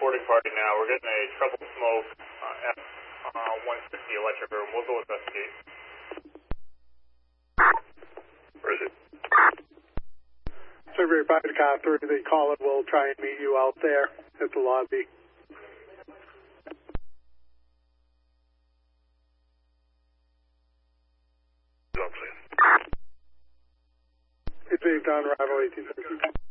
reporting party now. We're getting a trouble smoke F-150 electric room. We'll go investigate. Where is it? Survey 5 to car 3, they call it. We'll try and meet you out there at the lobby. Don't please. It's being done, Rival 1850.